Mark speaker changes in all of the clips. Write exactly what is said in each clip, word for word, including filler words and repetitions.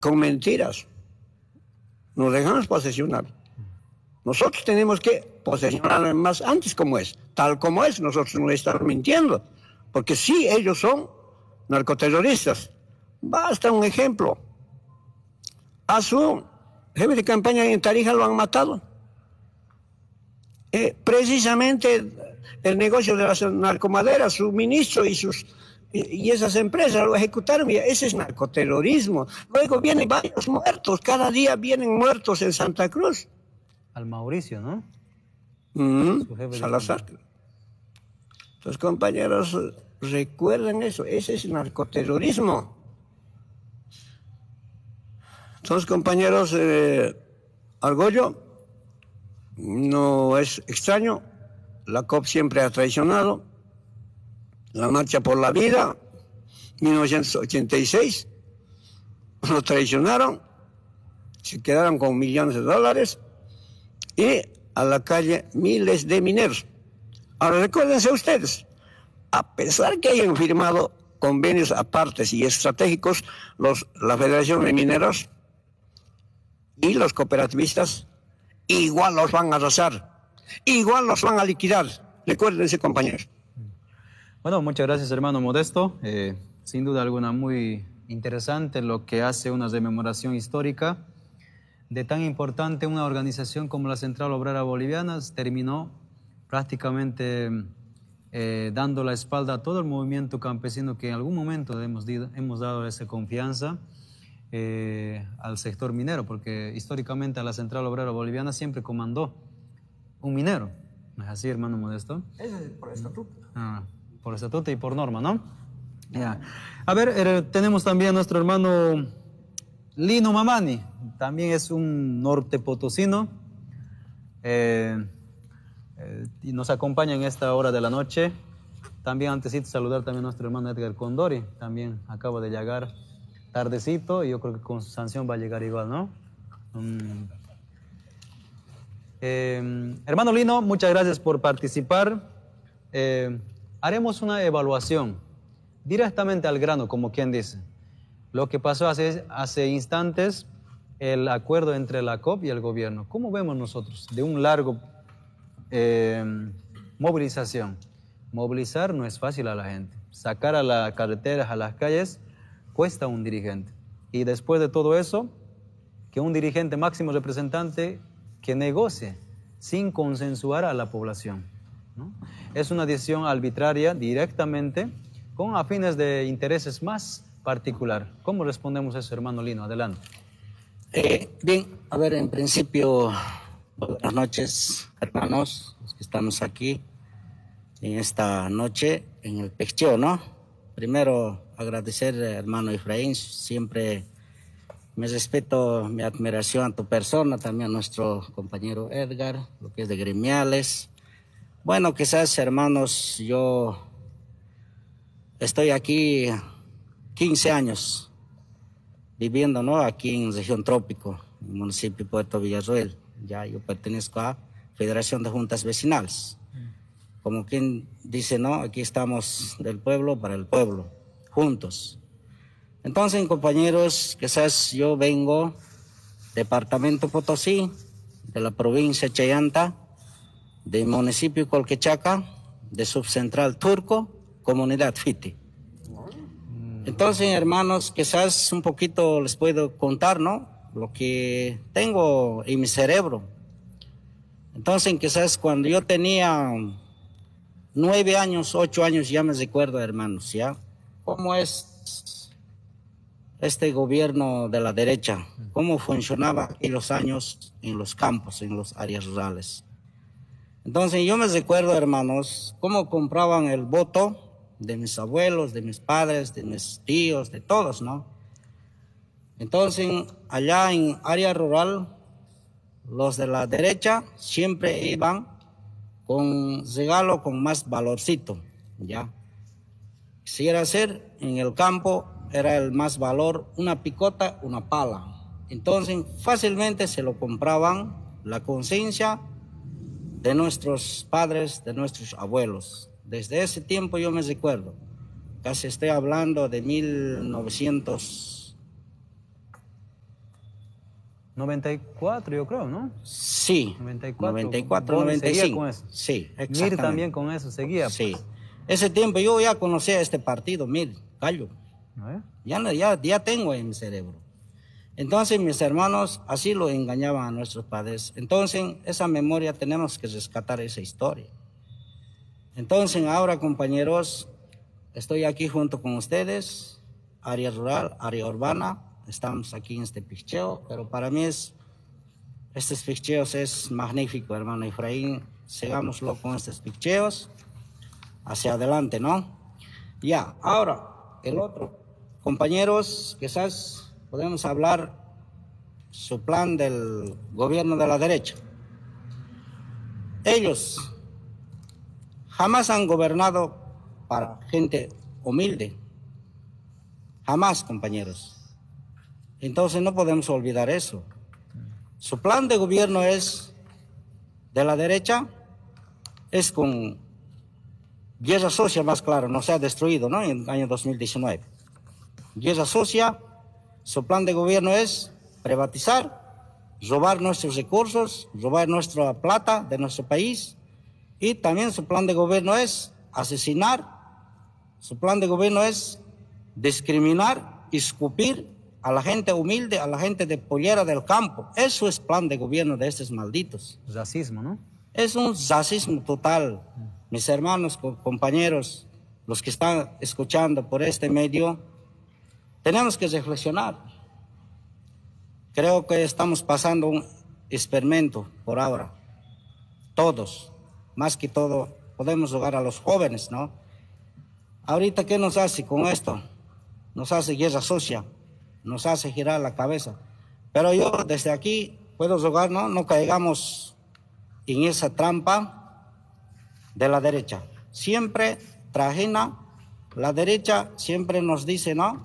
Speaker 1: con mentiras. Nos dejamos posesionar. Nosotros tenemos que posesionar más antes como es. Tal como es, nosotros no estamos mintiendo. Porque sí, ellos son narcoterroristas. Basta un ejemplo. A su jefe de campaña en Tarija lo han matado. Eh, precisamente el negocio de las narcomaderas, su ministro y sus y, y esas empresas lo ejecutaron. Y ese es narcoterrorismo. Luego vienen varios muertos. Cada día vienen muertos en Santa Cruz.
Speaker 2: Al Mauricio, ¿no?
Speaker 1: Mm, Salazar. Entonces, compañeros, recuerden eso. Ese es narcoterrorismo. Entonces, compañeros, eh, Argollo, no es extraño, la C O P siempre ha traicionado, la Marcha por la Vida, mil novecientos ochenta y seis, lo traicionaron, se quedaron con millones de dólares y a la calle miles de mineros. Ahora recuérdense ustedes, a pesar que hayan firmado convenios apartes y estratégicos, los, la Federación de Mineros y los cooperativistas igual los van a arrasar, igual los van a liquidar. Recuérdense, compañeros.
Speaker 2: Bueno, muchas gracias, hermano Modesto. Eh, sin duda alguna muy interesante lo que hace una rememoración histórica de tan importante una organización como la Central Obrera Boliviana. Terminó prácticamente eh, dando la espalda a todo el movimiento campesino que en algún momento hemos, hemos dado esa confianza Eh, al sector minero, porque históricamente a la Central Obrera Boliviana siempre comandó un minero. ¿No es así, hermano Modesto?
Speaker 1: Es por estatuto.
Speaker 2: Ah, por estatuto y por norma, ¿no? Ya. A ver, eh, tenemos también a nuestro hermano Lino Mamani, también es un norte potosino, eh, eh, y nos acompaña en esta hora de la noche. También antes de saludar también a nuestro hermano Edgar Condori, también acaba de llegar tardecito, y yo creo que con su sanción va a llegar igual, ¿no? Um, eh, hermano Lino, muchas gracias por participar. Eh, haremos una evaluación directamente al grano, como quien dice. Lo que pasó hace, hace instantes, el acuerdo entre la C O P y el gobierno. ¿Cómo vemos nosotros de un largo eh, movilización? Movilizar no es fácil a la gente. Sacar a las carreteras, a las calles, cuesta un dirigente. Y después de todo eso, que un dirigente máximo representante que negocie sin consensuar a la población, ¿no? Es una decisión arbitraria directamente con afines de intereses más particular. ¿Cómo respondemos a eso, hermano Lino? Adelante.
Speaker 3: Eh, bien, a ver, en principio, buenas noches, hermanos, los que estamos aquí en esta noche en el Pecheo, ¿no? Primero, agradecer, hermano Efraín, siempre me respeto, mi admiración a tu persona, también a nuestro compañero Edgar, lo que es de gremiales. Bueno, quizás, hermanos, yo estoy aquí quince años viviendo, ¿no? Aquí en región trópico, en el municipio de Puerto Villarroel. Ya yo pertenezco a Federación de Juntas Vecinales. Como quien dice, ¿no? Aquí estamos del pueblo para el pueblo, juntos. Entonces, compañeros, quizás yo vengo departamento Potosí, de la provincia de Chayanta, del municipio Colquechaca, de subcentral Turco, comunidad Fiti. Entonces, hermanos, quizás un poquito les puedo contar, ¿no? Lo que tengo en mi cerebro. Entonces, quizás cuando yo tenía nueve años, ocho años, ya me recuerdo, hermanos, ¿ya? ¿Cómo es este gobierno de la derecha? ¿Cómo funcionaba en los años en los campos, en las áreas rurales? Entonces, yo me recuerdo, hermanos, cómo compraban el voto de mis abuelos, de mis padres, de mis tíos, de todos, ¿no? Entonces, allá en área rural, los de la derecha siempre iban con regalo con más valorcito, ¿ya? Si era hacer en el campo, era el más valor, una picota, una pala. Entonces, fácilmente se lo compraban la conciencia de nuestros padres, de nuestros abuelos. Desde ese tiempo yo me recuerdo, casi estoy hablando de mil novecientos
Speaker 2: noventa y cuatro, yo creo, ¿no?
Speaker 3: Sí,
Speaker 2: noventa y cuatro.
Speaker 3: noventa y cuatro,
Speaker 2: Boni
Speaker 3: noventa y
Speaker 2: seguía
Speaker 3: cinco.
Speaker 2: con eso.
Speaker 3: Sí,
Speaker 2: Mir
Speaker 3: exactamente.
Speaker 2: también con eso seguía.
Speaker 3: Sí. Ese tiempo yo ya conocía este partido, Mir, Gallo.
Speaker 2: ¿Eh?
Speaker 3: Ya, no- ya, ya tengo en mi cerebro. Entonces mis hermanos así lo engañaban a nuestros padres. Entonces esa memoria tenemos que rescatar esa historia. Entonces ahora, compañeros, estoy aquí junto con ustedes, área rural, área urbana. Estamos aquí en este picheo, pero para mí es, estos picheos es magnífico, hermano Efraín. Sigámoslo con estos picheos hacia adelante, ¿no? Ya, ahora, el otro. Compañeros, quizás podemos hablar su plan del gobierno de la derecha. Ellos jamás han gobernado para gente humilde. Jamás, compañeros. Entonces no podemos olvidar eso. Su plan de gobierno es, de la derecha, es con guerra sucia, más claro, no se ha destruido, ¿no? En el año dos mil diecinueve. Guerra sucia, su plan de gobierno es privatizar, robar nuestros recursos, robar nuestra plata de nuestro país, y también su plan de gobierno es asesinar, su plan de gobierno es discriminar, escupir a la gente humilde, a la gente de pollera del campo. Eso es plan de gobierno de estos malditos.
Speaker 2: Racismo, ¿no?
Speaker 3: Es un racismo total. Mis hermanos, compañeros, los que están escuchando por este medio, tenemos que reflexionar. Creo que estamos pasando un experimento por ahora. Todos, más que todo, podemos jugar a los jóvenes, ¿no? Ahorita, ¿qué nos hace con esto? Nos hace guerra sucia, nos hace girar la cabeza. Pero yo desde aquí puedo rogar, ¿no? No caigamos en esa trampa de la derecha. Siempre trajena, la derecha siempre nos dice, ¿no?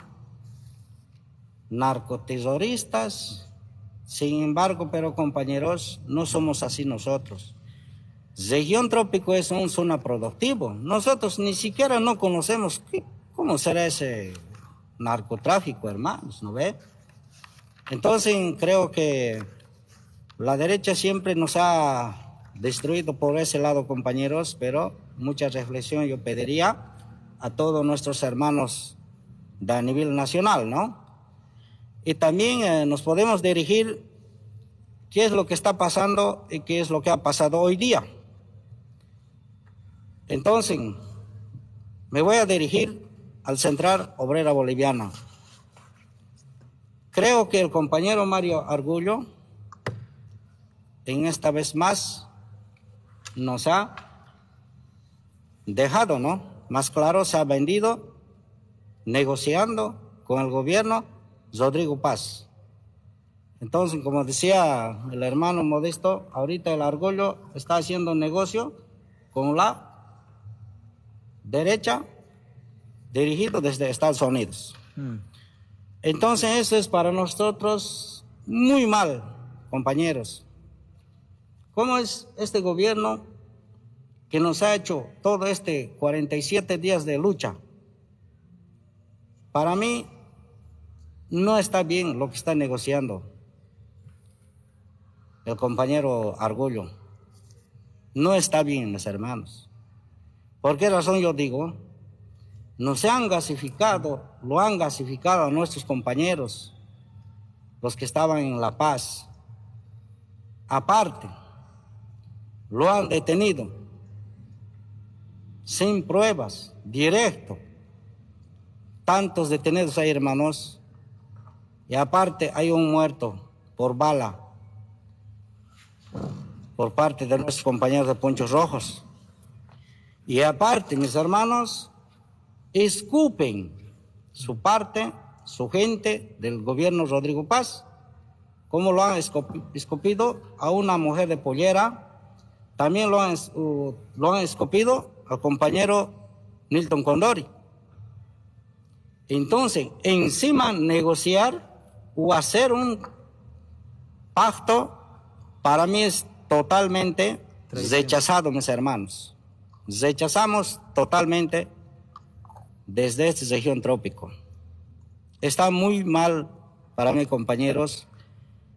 Speaker 3: Narcoterroristas. Sin embargo, pero compañeros, no somos así nosotros. Región trópico es una zona productiva. Nosotros ni siquiera no conocemos qué, cómo será ese narcotráfico, hermanos, ¿no ve? Entonces creo que la derecha siempre nos ha destruido por ese lado, compañeros, pero mucha reflexión yo pediría a todos nuestros hermanos de a nivel nacional, ¿no? Y también eh, nos podemos dirigir qué es lo que está pasando y qué es lo que ha pasado hoy día. Entonces, me voy a dirigir al Central Obrera Boliviana. Creo que el compañero Mario Argullo, en esta vez más, nos ha dejado, ¿no? Más claro, se ha vendido negociando con el gobierno Rodrigo Paz. Entonces, como decía el hermano Modesto, ahorita el Argullo está haciendo negocio con la derecha dirigido desde Estados Unidos. Mm. Entonces eso es para nosotros muy mal, compañeros. ¿Cómo es este gobierno que nos ha hecho todo este cuarenta y siete días de lucha? Para mí no está bien lo que está negociando el compañero Argullo. No está bien, mis hermanos. ¿Por qué razón yo digo? Nos han gasificado, lo han gasificado a nuestros compañeros, los que estaban en La Paz. Aparte, lo han detenido sin pruebas, directo. Tantos detenidos hay, hermanos, y aparte hay un muerto por bala por parte de nuestros compañeros de Ponchos Rojos. Y aparte, mis hermanos, escupen su parte, su gente del gobierno Rodrigo Paz, como lo han escupido a una mujer de pollera, también lo han, uh, lo han escupido al compañero Nilton Condori. Entonces, encima negociar o hacer un pacto, para mí es totalmente rechazado, mis hermanos. Rechazamos totalmente desde esta región trópico. Está muy mal para mí, compañeros,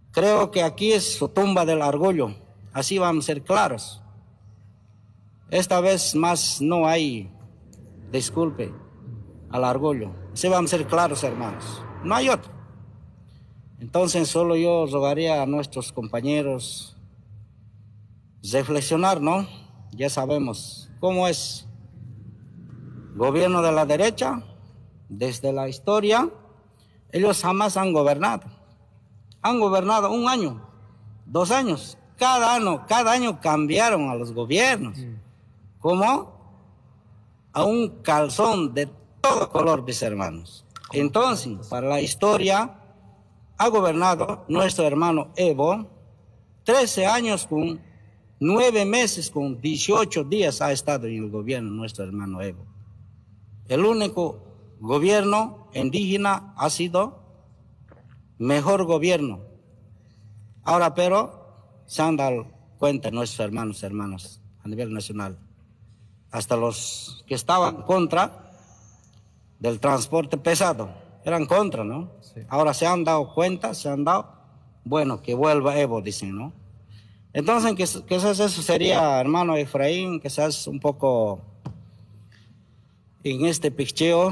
Speaker 3: Creo que aquí es su tumba del orgullo, así vamos a ser claros. Esta vez más no hay disculpe al orgullo, así vamos a ser claros, hermanos, no hay otro. Entonces solo yo rogaría a nuestros compañeros reflexionar, ¿no? Ya sabemos cómo es gobierno de la derecha, desde la historia, ellos jamás han gobernado. Han gobernado un año, dos años, cada año, cada año cambiaron a los gobiernos, como a un calzón de todo color, mis hermanos. Entonces, para la historia, ha gobernado nuestro hermano Evo, trece años con nueve meses, con dieciocho días ha estado en el gobierno nuestro hermano Evo. El único gobierno indígena ha sido mejor gobierno. Ahora, pero, se han dado cuenta nuestros hermanos, hermanas, a nivel nacional. Hasta los que estaban contra del transporte pesado, eran contra, ¿no? Sí. Ahora se han dado cuenta, se han dado, bueno, que vuelva Evo, dicen, ¿no? Entonces, que, que eso sería, hermano Efraín, que seas un poco en este picheo,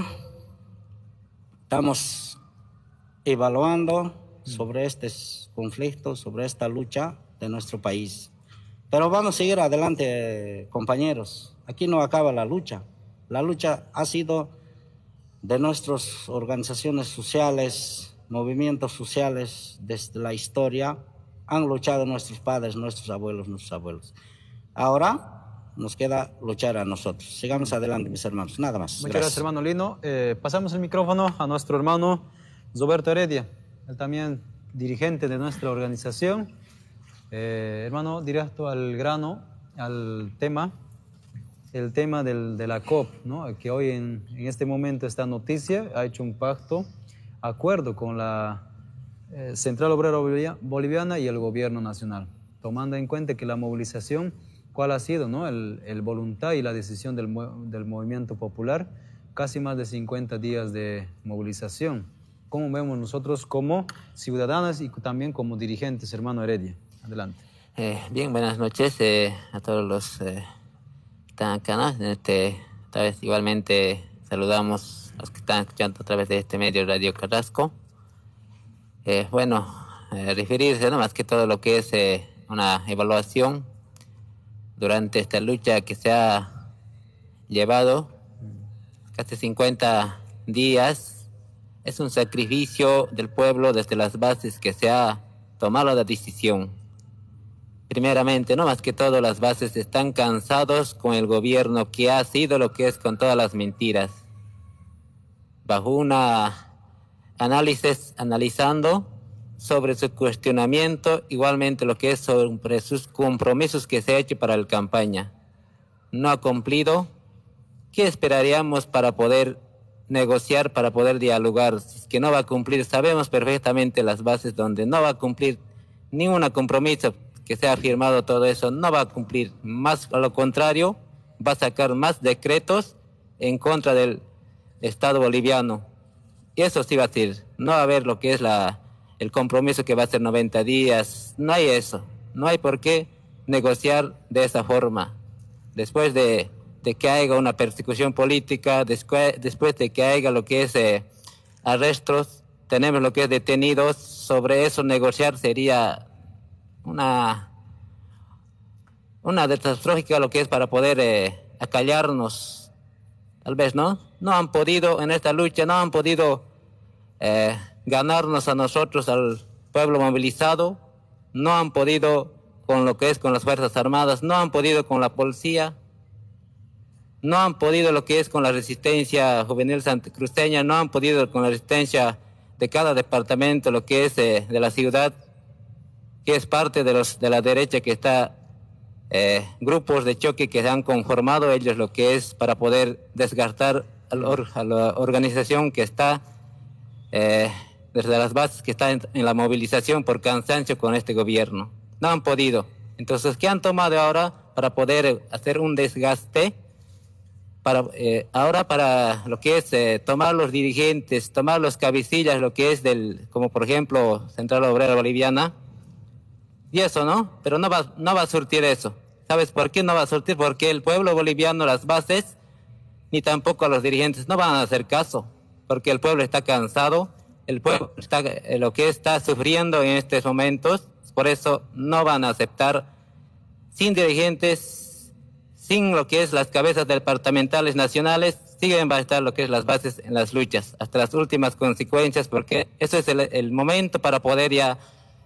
Speaker 3: estamos evaluando sobre estos conflictos, sobre esta lucha de nuestro país. Pero vamos a seguir adelante, compañeros. Aquí no acaba la lucha. La lucha ha sido de nuestras organizaciones sociales, movimientos sociales desde la historia. Han luchado nuestros padres, nuestros abuelos, nuestros abuelos. Ahora nos queda luchar a nosotros. Sigamos adelante, mis hermanos. Nada más.
Speaker 2: Muchas gracias, gracias hermano Lino. Eh, pasamos el micrófono a nuestro hermano Roberto Heredia, él también dirigente de nuestra organización. Eh, hermano, directo al grano, al tema, el tema del, de la C O P, ¿no? Que hoy en, en este momento esta noticia ha hecho un pacto, acuerdo con la eh, Central Obrera Boliviana y el gobierno nacional, tomando en cuenta que la movilización, ¿cuál ha sido, no? El, el voluntad y la decisión del, del movimiento popular, casi más de cincuenta días de movilización. ¿Cómo vemos nosotros como ciudadanos y también como dirigentes, hermano Heredia? Adelante.
Speaker 4: Eh, bien, buenas noches eh, a todos los eh, que están acá, ¿no? Este, esta vez igualmente saludamos a los que están escuchando a través de este medio Radio Carrasco. Eh, bueno, eh, referirse, ¿no? Más que todo lo que es eh, una evaluación durante esta lucha que se ha llevado casi cincuenta días. Es un sacrificio del pueblo desde las bases que se ha tomado la decisión. Primeramente, no más que todo, las bases están cansados con el gobierno que ha sido lo que es con todas las mentiras. Bajo una análisis, analizando sobre su cuestionamiento, igualmente lo que es sobre sus compromisos que se ha hecho para la campaña. No ha cumplido. ¿Qué esperaríamos para poder negociar, para poder dialogar? Si es que no va a cumplir, sabemos perfectamente las bases donde no va a cumplir ningún compromiso que se ha firmado, todo eso no va a cumplir. Más a lo contrario, va a sacar más decretos en contra del Estado boliviano. Y eso sí va a ser, no va a haber lo que es la, el compromiso que va a ser noventa días, no hay eso, no hay por qué negociar de esa forma. Después de, de que haya una persecución política, después, después de que haya lo que es eh, arrestos, tenemos lo que es detenidos, sobre eso negociar sería una, una catastrófica lo que es para poder eh, acallarnos, tal vez, ¿no? No han podido en esta lucha, no han podido eh, ganarnos a nosotros, al pueblo movilizado, no han podido con lo que es con las Fuerzas Armadas, no han podido con la policía, no han podido lo que es con la resistencia juvenil santacruceña, no han podido con la resistencia de cada departamento, lo que es eh, de la ciudad, que es parte de los de la derecha, que está eh, grupos de choque que se han conformado ellos lo que es para poder desgastar a la, or, a la organización que está eh, desde las bases, que está en, en la movilización por cansancio con este gobierno. No han podido. Entonces, ¿qué han tomado ahora para poder hacer un desgaste? Para, eh, ahora para lo que es eh, tomar los dirigentes, tomar los cabecillas, lo que es del, como por ejemplo Central Obrera Boliviana, y eso, ¿no? Pero no va, no va a surtir eso. ¿Sabes por qué no va a surtir? Porque el pueblo boliviano, las bases, ni tampoco a los dirigentes no van a hacer caso, porque el pueblo está cansado, el pueblo está, eh, lo que está sufriendo en estos momentos, por eso no van a aceptar sin dirigentes, sin lo que es las cabezas departamentales nacionales, siguen va a estar lo que es las bases en las luchas, hasta las últimas consecuencias, porque eso es el, el momento para poder ya,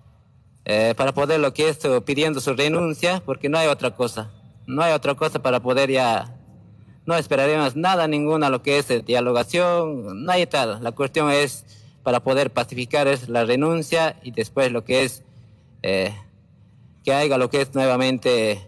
Speaker 4: eh, para poder lo que es uh, pidiendo su renuncia, porque no hay otra cosa, no hay otra cosa para poder ya, no esperaremos nada, ninguna lo que es eh, dialogación, no hay tal, la cuestión es para poder pacificar es la renuncia y después lo que es eh, que haya lo que es nuevamente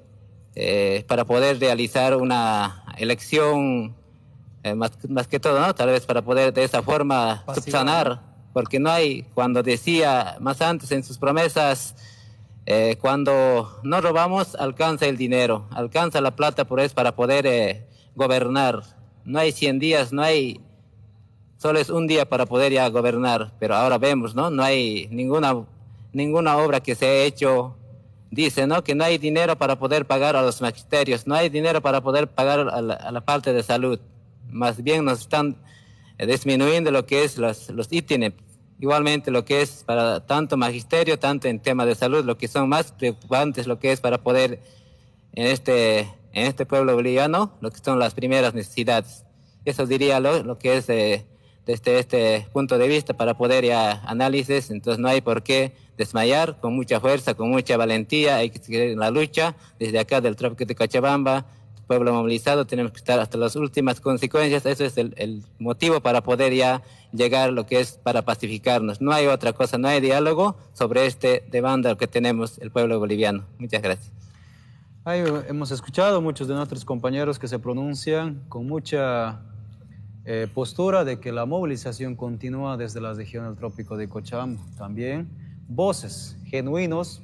Speaker 4: eh, para poder realizar una elección eh, más, más que todo, ¿no? Tal vez para poder de esa forma
Speaker 2: Pasiva,
Speaker 4: subsanar,
Speaker 2: ¿no?
Speaker 4: porque no hay, cuando decía más antes en sus promesas, eh, cuando no robamos alcanza el dinero, alcanza la plata por eso para poder eh, gobernar. No hay cien días, no hay, solo es un día para poder ya gobernar, pero ahora vemos, ¿no? No hay ninguna, ninguna obra que se ha hecho. Dice, ¿no? Que no hay dinero para poder pagar a los magisterios, no hay dinero para poder pagar a la, a la parte de salud. Más bien nos están eh, disminuyendo lo que es los, los ítems. Igualmente lo que es para tanto magisterio, tanto en tema de salud, lo que son más preocupantes, lo que es para poder en este, en este pueblo boliviano, lo que son las primeras necesidades. Eso diría lo, lo que es eh, desde este punto de vista para poder ya análisis, entonces no hay por qué desmayar, con mucha fuerza, con mucha valentía, hay que seguir en la lucha, desde acá del trópico de Cochabamba, pueblo movilizado, tenemos que estar hasta las últimas consecuencias, eso es el, el motivo para poder ya llegar a lo que es para pacificarnos, no hay otra cosa, no hay diálogo sobre este demanda que tenemos el pueblo boliviano. Muchas gracias.
Speaker 2: Ahí hemos escuchado muchos de nuestros compañeros que se pronuncian con mucha eh, postura de que la movilización continúa desde la región del trópico de Cochabamba. También voces genuinos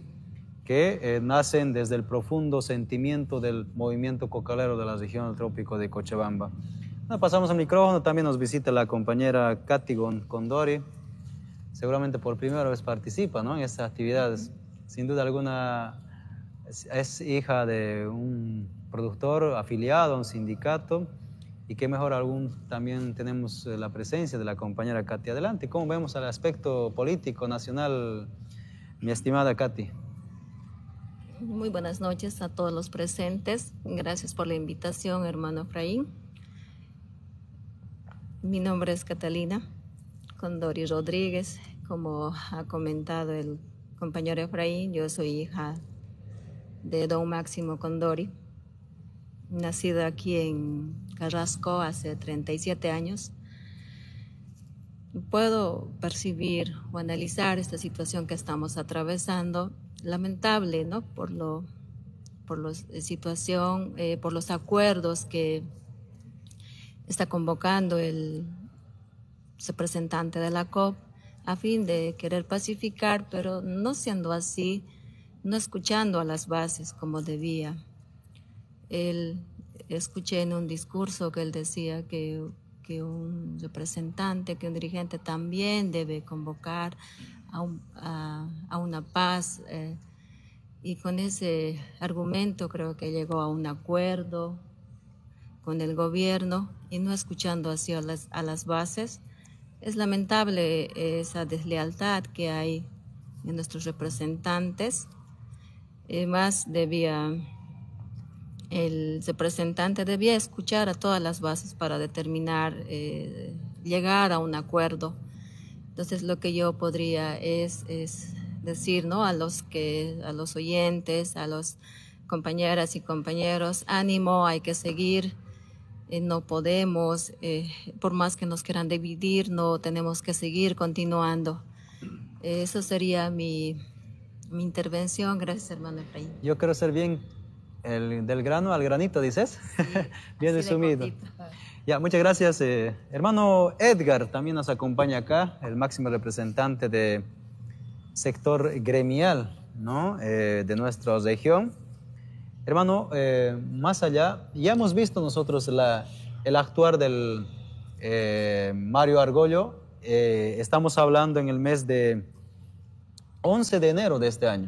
Speaker 2: que eh, nacen desde el profundo sentimiento del movimiento cocalero de la región del trópico de Cochabamba. Bueno, pasamos al micrófono, también nos visita la compañera Katy Condori, seguramente por primera vez participa, ¿no?, en estas actividades. Sin duda alguna es, es hija de un productor afiliado a un sindicato, y qué mejor aún también tenemos la presencia de la compañera Katy. Adelante, ¿cómo vemos el aspecto político nacional, mi estimada Katy?
Speaker 5: Muy buenas noches a todos los presentes. Gracias por la invitación, hermano Efraín. Mi nombre es Catalina Condori Rodríguez. Como ha comentado el compañero Efraín, yo soy hija de don Máximo Condori, nacido aquí en Carrasco hace treinta y siete años. Puedo percibir o analizar esta situación que estamos atravesando, lamentable, ¿no?, por lo, por la situación, eh, por los acuerdos que está convocando el representante de la C O P a fin de querer pacificar, pero no siendo así, no escuchando a las bases como debía. Él, escuché en un discurso que él decía que, que un representante, que un dirigente también debe convocar a, un, a, a una paz, eh, y con ese argumento creo que llegó a un acuerdo con el gobierno y no escuchando así a las, a las bases. Es lamentable esa deslealtad que hay en nuestros representantes. Eh, más debía, el representante debía escuchar a todas las bases para determinar, eh, llegar a un acuerdo. Entonces lo que yo podría es, es decir, ¿no?, a los que, a los oyentes, a los compañeras y compañeros, ánimo, hay que seguir. Eh, no podemos, eh, por más que nos quieran dividir, no tenemos que seguir continuando. Eh, eso sería mi, mi intervención. Gracias, hermano Efraín.
Speaker 2: Yo quiero ser bien el, del grano al granito, ¿dices? Sí, bien resumido. Ya, muchas gracias. Eh, hermano Edgar también nos acompaña acá, el máximo representante de sector gremial, ¿no?, eh, de nuestra región. Hermano, eh, más allá, ya hemos visto nosotros la, el actuar del eh, Mario Argollo. Eh, estamos hablando en el mes de once de enero de este año,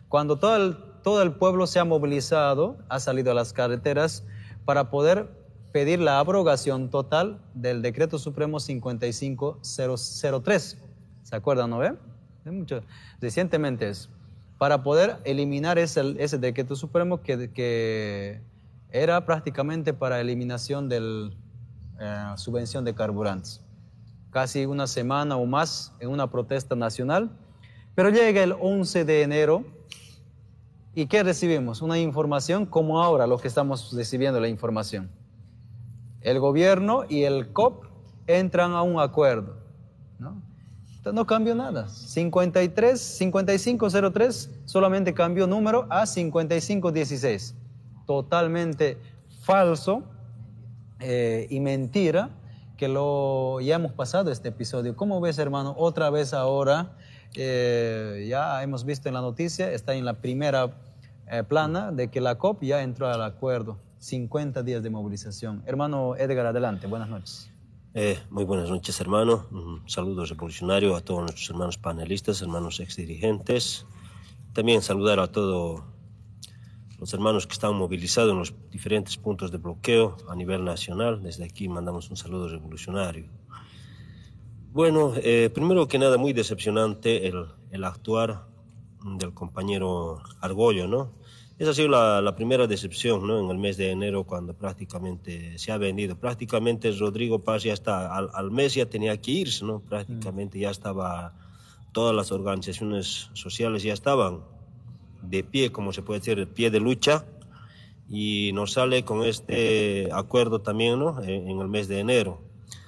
Speaker 2: Cuando todo el, todo el pueblo se ha movilizado, ha salido a las carreteras para poder pedir la abrogación total del Decreto Supremo cincuenta y cinco mil tres. ¿Se acuerdan, no ve? Mucho, recientemente es. Para poder eliminar ese, ese Decreto Supremo que, que era prácticamente para eliminación de la eh, subvención de carburantes. Casi una semana o más en una protesta nacional. Pero llega el once de enero y ¿qué recibimos? Una información como ahora lo que estamos recibiendo la información. El gobierno y el C O P entran a un acuerdo, ¿no? Entonces no cambió nada. cincuenta y tres, cincuenta y cinco cero tres solamente cambió número a cincuenta y cinco dieciséis. Totalmente falso eh, y mentira que lo ya hemos pasado este episodio. ¿Cómo ves, hermano? Otra vez ahora, eh, ya hemos visto en la noticia, está en la primera eh, plana de que la C O P ya entró al acuerdo. cincuenta días de movilización. Hermano Edgar, adelante. Buenas noches.
Speaker 6: Eh, muy buenas noches, hermano. Un saludo revolucionario a todos nuestros hermanos panelistas, hermanos exdirigentes. También saludar a todos los hermanos que están movilizados en los diferentes puntos de bloqueo a nivel nacional. Desde aquí mandamos un saludo revolucionario. Bueno, eh, primero que nada, muy decepcionante el, el actuar del compañero Argollo, ¿no? Esa ha sido la, la primera decepción, ¿no? En el mes de enero, cuando prácticamente se ha vendido. Prácticamente Rodrigo Paz ya está, al, al mes ya tenía que irse, ¿no? Prácticamente ya estaba, todas las organizaciones sociales ya estaban de pie, como se puede decir, de pie de lucha, y nos sale con este acuerdo también, ¿no? En, en el mes de enero.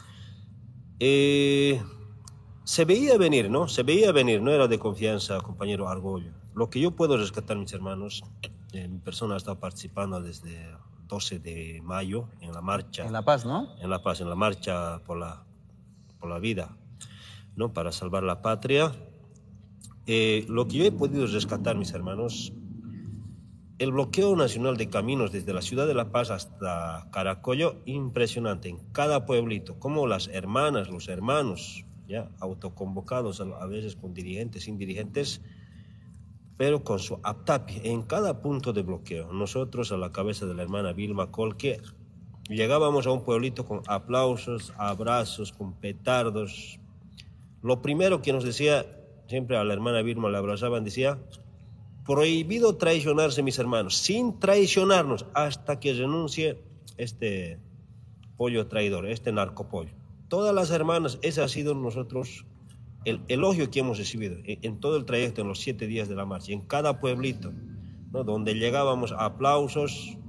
Speaker 6: Eh, se veía venir, ¿no? Se veía venir, no era de confianza, compañero Argollo. Lo que yo puedo rescatar, mis hermanos, eh, mi persona ha estado participando desde doce de mayo en la marcha.
Speaker 2: En La Paz, ¿no?
Speaker 6: En La Paz, en la marcha por la, por la vida, ¿no? Para salvar la patria. Eh, lo que yo he podido rescatar, mis hermanos, el bloqueo nacional de caminos desde la ciudad de La Paz hasta Caracollo, impresionante. En cada pueblito, como las hermanas, los hermanos, ya autoconvocados, a veces con dirigentes, sin dirigentes, pero con su aptapi en cada punto de bloqueo. Nosotros, a la cabeza de la hermana Vilma Colque, llegábamos a un pueblito con aplausos, abrazos, con petardos. Lo primero que nos decía, siempre a la hermana Vilma la abrazaban, decía: prohibido traicionarse, mis hermanos, sin traicionarnos hasta que renuncie este pollo traidor, este narcopollo. Todas las hermanas, ese ha sido nosotros el elogio que hemos recibido en, en todo el trayecto, en los siete días de la marcha, en cada pueblito, ¿no? Donde llegábamos, aplausos,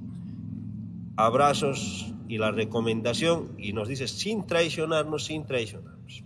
Speaker 6: abrazos y la recomendación, y nos dice sin traicionarnos, sin traicionarnos.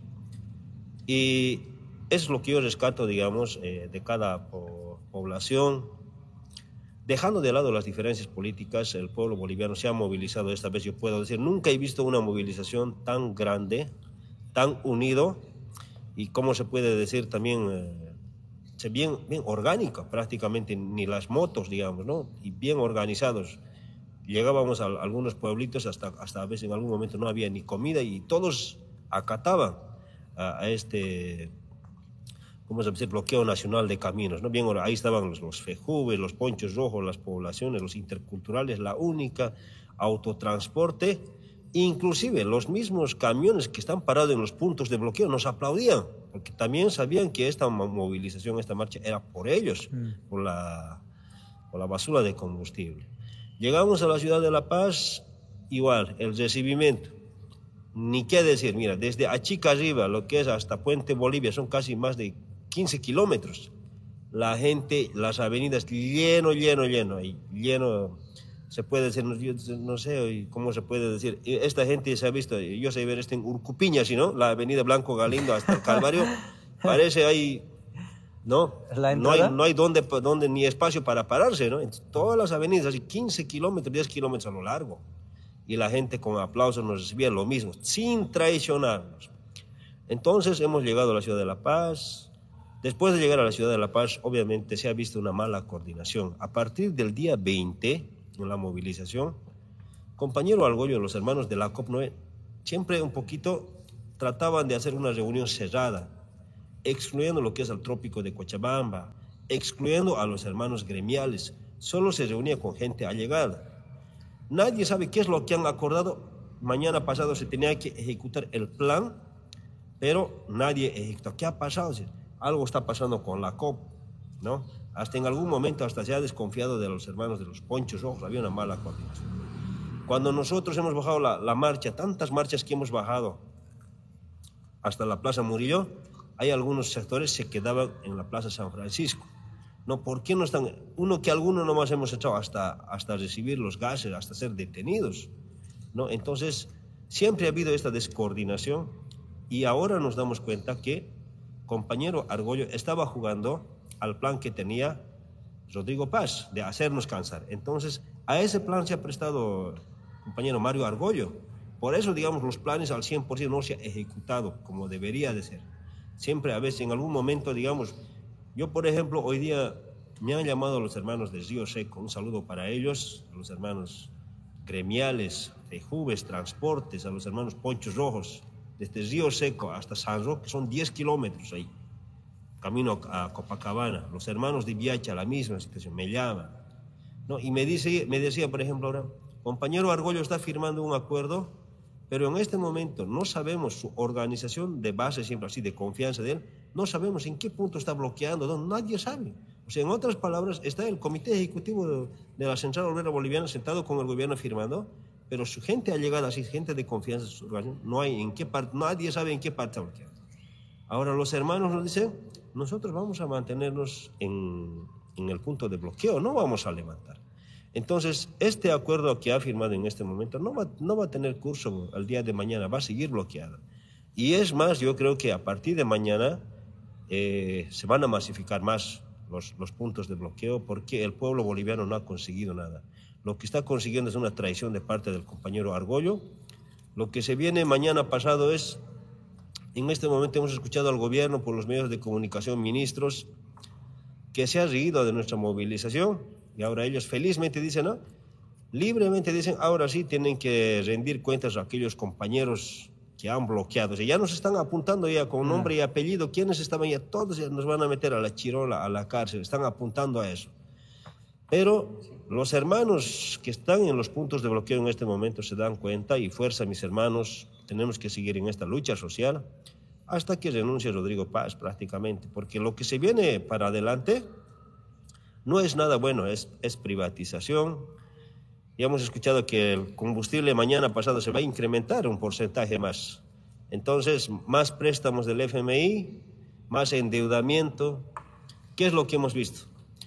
Speaker 6: Y es lo que yo rescato, digamos, eh, de cada po población. Dejando de lado las diferencias políticas, el pueblo boliviano se ha movilizado esta vez, yo puedo decir, nunca he visto una movilización tan grande, tan unido, y como se puede decir también, eh, bien, bien orgánica, prácticamente, ni las motos, digamos, ¿no? Y bien organizados. Llegábamos a, a algunos pueblitos, hasta, hasta a veces en algún momento no había ni comida, y todos acataban a, a este, ¿cómo se puede decir?, bloqueo nacional de caminos, ¿no? Bien, ahí estaban los, los fejubes, los ponchos rojos, las poblaciones, los interculturales, la única, autotransporte. Inclusive los mismos camiones que están parados en los puntos de bloqueo nos aplaudían, porque también sabían que esta movilización, esta marcha era por ellos, mm. por, la, por la basura de combustible. Llegamos a la ciudad de La Paz, igual, el recibimiento, ni qué decir, mira, desde Achica arriba, lo que es hasta Puente Bolivia, son casi más de quince kilómetros. La gente, las avenidas lleno, lleno, lleno, y lleno... Se puede decir, no, no sé cómo se puede decir, esta gente se ha visto, yo sé ver esto en Urcupiña, ¿sí, no? La avenida Blanco Galindo hasta el Calvario, parece ahí, ¿no? No hay, no hay donde, donde ni espacio para pararse, ¿no? Entonces, todas las avenidas, así quince kilómetros, diez kilómetros a lo largo, y la gente con aplausos nos recibía lo mismo, sin traicionarnos. Entonces hemos llegado a la ciudad de La Paz. Después de llegar a la ciudad de La Paz, obviamente se ha visto una mala coordinación. A partir del día veinte, en la movilización, compañero Argollo, los hermanos de la C O P nueve, siempre un poquito trataban de hacer una reunión cerrada, excluyendo lo que es el trópico de Cochabamba, excluyendo a los hermanos gremiales. Solo se reunía con gente allegada. Nadie sabe qué es lo que han acordado. Mañana pasado se tenía que ejecutar el plan, pero nadie ejecutó. ¿Qué ha pasado? Algo está pasando con la C O P, ¿no? Hasta en algún momento hasta se ha desconfiado de los hermanos de los ponchos rojos, había una mala coordinación. Cuando nosotros hemos bajado la, la marcha, tantas marchas que hemos bajado hasta la Plaza Murillo, hay algunos sectores que se quedaban en la Plaza San Francisco. ¿No? ¿Por qué no están? Uno que algunos nomás hemos echado hasta, hasta recibir los gases, hasta ser detenidos, ¿no? Entonces, siempre ha habido esta descoordinación y ahora nos damos cuenta que compañero Argollo estaba jugando al plan que tenía Rodrigo Paz, de hacernos cansar. Entonces, a ese plan se ha prestado compañero Mario Argollo. Por eso, digamos, los planes al cien por ciento no se han ejecutado como debería de ser. Siempre, a veces, en algún momento, digamos, yo, por ejemplo, hoy día me han llamado los hermanos de Río Seco, un saludo para ellos, a los hermanos gremiales, de Jubes, Transportes, a los hermanos Ponchos Rojos, desde Río Seco hasta San Roque, son diez kilómetros ahí, camino a Copacabana. Los hermanos de Viacha, la misma situación, me llaman, ¿no? Y me, dice, me decía, por ejemplo, ahora, compañero Argollo está firmando un acuerdo, pero en este momento no sabemos su organización de base, siempre así, de confianza de él, no sabemos en qué punto está bloqueando, no, nadie sabe. O sea, en otras palabras, está el Comité Ejecutivo de, de la Central Obrera Boliviana sentado con el gobierno firmando, pero su gente allegada, así, gente de confianza, su organización, no hay en qué parte, nadie sabe en qué parte está bloqueando. Ahora los hermanos nos dicen, nosotros vamos a mantenernos en, en el punto de bloqueo, no vamos a levantar. Entonces, este acuerdo que ha firmado en este momento no va, no va a tener curso al día de mañana, va a seguir bloqueado. Y es más, yo creo que a partir de mañana eh, se van a masificar más los, los puntos de bloqueo porque el pueblo boliviano no ha conseguido nada. Lo que está consiguiendo es una traición de parte del compañero Argollo. Lo que se viene mañana pasado es, en este momento hemos escuchado al gobierno por los medios de comunicación, ministros, que se ha reído de nuestra movilización. Y ahora ellos felizmente dicen, ¿no? Libremente dicen, ahora sí tienen que rendir cuentas a aquellos compañeros que han bloqueado. O sea, ya nos están apuntando ya con nombre y apellido. ¿Quiénes estaban ya? Todos ya nos van a meter a la chirola, a la cárcel. Están apuntando a eso. Pero los hermanos que están en los puntos de bloqueo en este momento se dan cuenta y fuerza, mis hermanos, tenemos que seguir en esta lucha social hasta que renuncie Rodrigo Paz prácticamente. Porque lo que se viene para adelante no es nada bueno, es, es privatización. Ya hemos escuchado que el combustible mañana pasado se va a incrementar un porcentaje más. Entonces, más préstamos del F M I, más endeudamiento. ¿Qué es lo que hemos visto?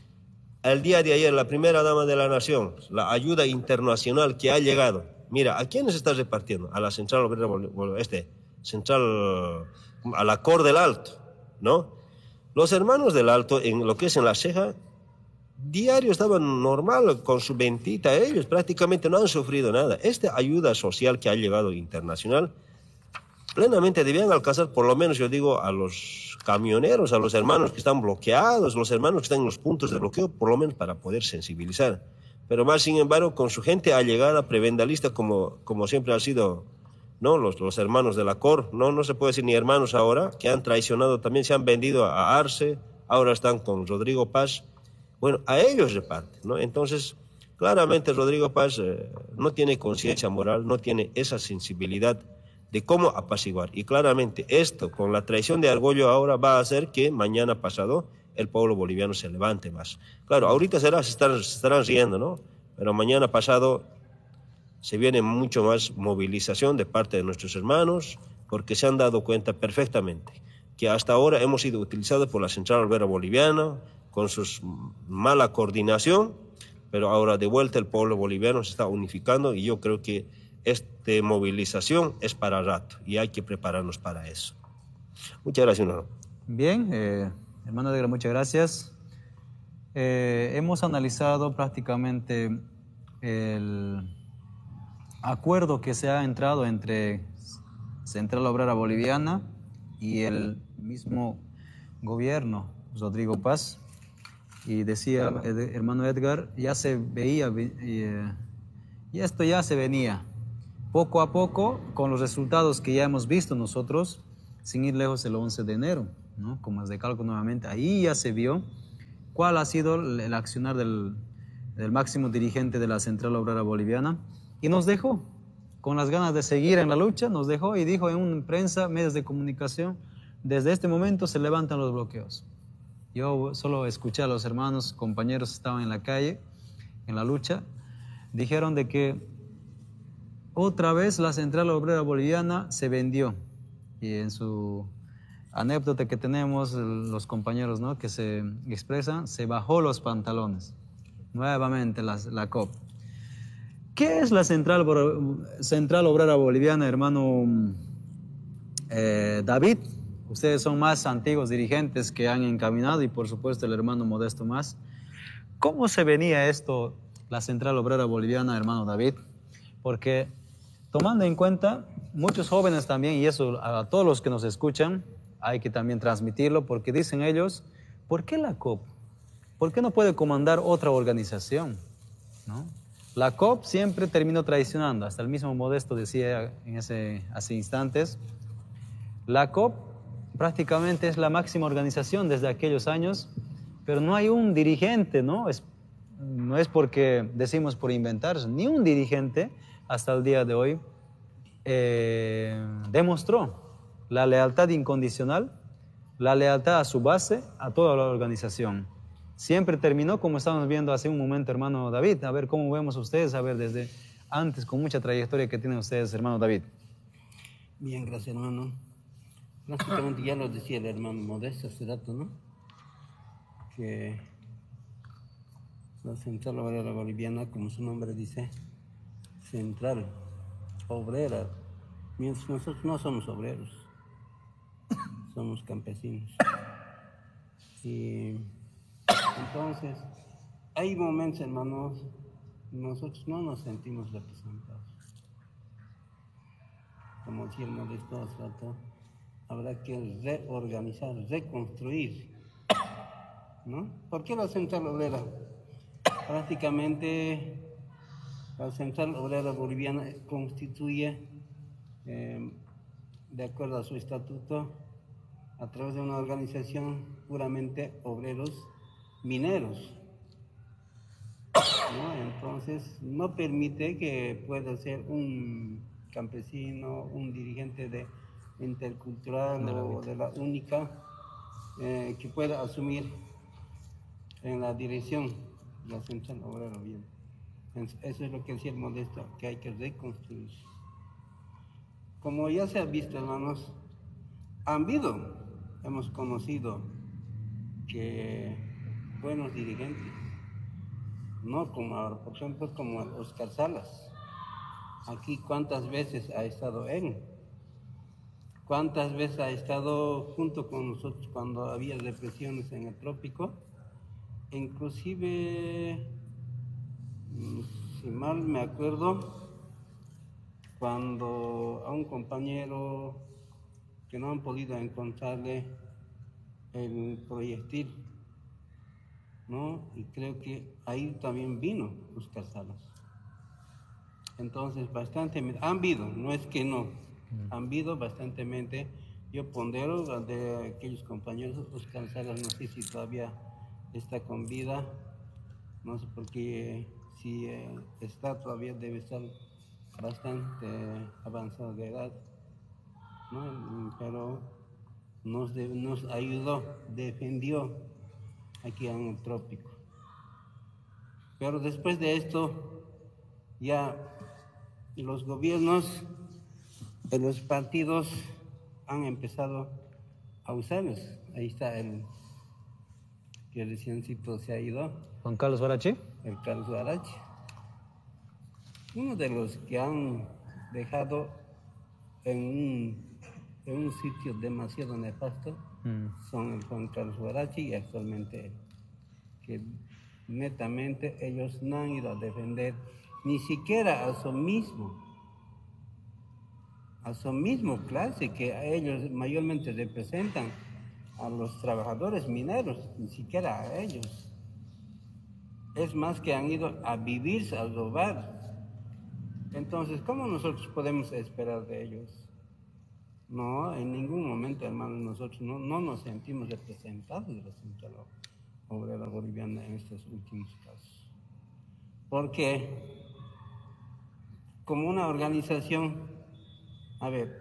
Speaker 6: El día de ayer, la primera dama de la nación, la ayuda internacional que ha llegado. Mira, ¿a quiénes está repartiendo? A la Central Obrera, este, Central, a la Cor del Alto, ¿no? Los hermanos del Alto, en lo que es en La Ceja, diario estaban normal con su ventita, ellos prácticamente no han sufrido nada. Esta ayuda social que ha llegado internacional, plenamente debían alcanzar por lo menos, yo digo, a los camioneros, a los hermanos que están bloqueados, los hermanos que están en los puntos de bloqueo, por lo menos para poder sensibilizar. Pero más, sin embargo, con su gente allegada, prebendalista, como, como siempre ha sido, ¿no? Los, los hermanos de la C O R, ¿no? No se puede decir ni hermanos ahora, que han traicionado, también se han vendido a Arce, ahora están con Rodrigo Paz. Bueno, a ellos reparten, ¿no? Entonces, claramente Rodrigo Paz eh, no tiene conciencia moral, no tiene esa sensibilidad de cómo apaciguar. Y claramente esto, con la traición de Argollo ahora, va a hacer que mañana pasado el pueblo boliviano se levante más. Claro, ahorita será, se estarán, se estarán riendo, ¿no? Pero mañana pasado se viene mucho más movilización de parte de nuestros hermanos, porque se han dado cuenta perfectamente que hasta ahora hemos sido utilizados por la Central Obrera Boliviana, con su mala coordinación, pero ahora de vuelta el pueblo boliviano se está unificando y yo creo que esta movilización es para rato y hay que prepararnos para eso. Muchas gracias, hermano.
Speaker 2: Bien, eh, hermano Edgar, muchas gracias. Eh, hemos analizado prácticamente el acuerdo que se ha entrado entre Central Obrera Boliviana y el mismo gobierno, Rodrigo Paz. Y decía, hermano Edgar, ya se veía, y esto ya se venía. Poco a poco, con los resultados que ya hemos visto nosotros, sin ir lejos el once de enero, ¿no? Con más de cálculo nuevamente, ahí ya se vio cuál ha sido el, el accionar del, del máximo dirigente de la Central Obrera Boliviana, y nos dejó con las ganas de seguir en la lucha, nos dejó y dijo en una prensa, medios de comunicación, desde este momento se levantan los bloqueos. Yo solo escuché a los hermanos, compañeros que estaban en la calle, en la lucha, dijeron de que otra vez la Central Obrera Boliviana se vendió. Y en su anécdota que tenemos, los compañeros, ¿no?, que se expresan, se bajó los pantalones. Nuevamente la, la C O P. ¿Qué es la Central, Central Obrera Boliviana, hermano eh, David? Ustedes son más antiguos dirigentes que han encaminado, y por supuesto el hermano Modesto más. ¿Cómo se venía esto, la Central Obrera Boliviana, hermano David? Porque tomando en cuenta, muchos jóvenes también, y eso a todos los que nos escuchan, hay que también transmitirlo, porque dicen ellos, ¿por qué la C O P? ¿Por qué no puede comandar otra organización? ¿No? La C O P siempre terminó traicionando, hasta el mismo Modesto decía en ese, hace instantes, la C O P prácticamente es la máxima organización desde aquellos años, pero no hay un dirigente, ¿no? Es, no es porque decimos por inventarse, ni un dirigente hasta el día de hoy eh, demostró la lealtad incondicional, la lealtad a su base, a toda la organización. Siempre terminó como estábamos viendo hace un momento, hermano David. A ver cómo vemos ustedes, a ver desde antes, con mucha trayectoria que tienen ustedes, hermano David.
Speaker 7: Bien, gracias, hermano. Prácticamente ya lo decía el hermano Modesto hace rato, ¿no? Que la Central Obrera Boliviana, como su nombre dice, Central Obrera, mientras nosotros no somos obreros, somos campesinos. Y entonces, hay momentos, hermanos, nosotros no nos sentimos representados. Como decía el Modesto hace rato, habrá que reorganizar, reconstruir, ¿no? ¿Por qué la Central Obrera? Prácticamente la Central Obrera Boliviana constituye, eh, de acuerdo a su estatuto, a través de una organización puramente obreros mineros, ¿no? Entonces no permite que pueda ser un campesino, un dirigente de intercultural o de la única eh, que pueda asumir en la dirección de la Central Obrera bien. Eso es lo que decía el Modesto, que hay que reconstruir. Como ya se ha visto, hermanos, han habido, hemos conocido que buenos dirigentes, no como ahora, por ejemplo, como Oscar Salas. Aquí cuántas veces ha estado él, cuántas veces ha estado junto con nosotros cuando había represiones en el trópico, inclusive, si mal me acuerdo, cuando a un compañero que no han podido encontrarle el proyectil, ¿no? Y creo que ahí también vino Oscar Salas. Entonces, bastante, han habido, no es que no, han habido bastantemente. Yo pondero de aquellos compañeros, Oscar Salas, no sé si todavía está con vida, no sé por qué, si eh, está todavía debe estar bastante avanzado de edad, ¿no? Pero nos, de, nos ayudó, defendió aquí en el trópico. Pero después de esto, ya los gobiernos de los partidos han empezado a usarlos. Ahí está el que reciencito se ha ido.
Speaker 2: Juan Carlos Huarachi.
Speaker 7: El Carlos Huarachi. Uno de los que han dejado en un, en un sitio demasiado nefasto mm. son el Juan Carlos Huarachi y actualmente él. Que netamente ellos no han ido a defender ni siquiera a su mismo, a su mismo clase que ellos mayormente representan a los trabajadores mineros, ni siquiera a ellos. Es más que han ido a vivirse, a robar. Entonces, ¿cómo nosotros podemos esperar de ellos? No, en ningún momento, hermanos, nosotros no, no nos sentimos representados de la Central Obrera Boliviana en estos últimos casos. Porque como una organización, a ver,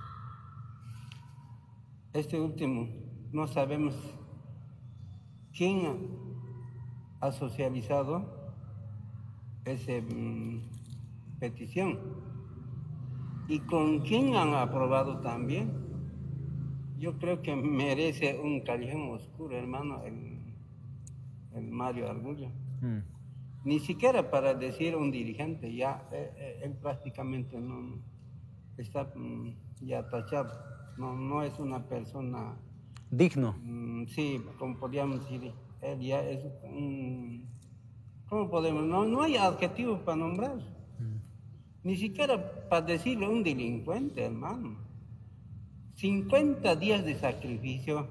Speaker 7: este último, no sabemos quién ha socializado esa mm, petición y con quién han aprobado también. Yo creo que merece un callejón oscuro, hermano, el, el Mario Argullo. Mm. Ni siquiera para decir un dirigente, ya eh, eh, él prácticamente no está mm, ya tachado, no, no es una persona
Speaker 2: digno.
Speaker 7: Mm, sí, como podríamos decir, él ya es un... ¿Cómo podemos? No, no hay adjetivos para nombrar. Mm. Ni siquiera para decirle un delincuente, hermano. cincuenta días de sacrificio.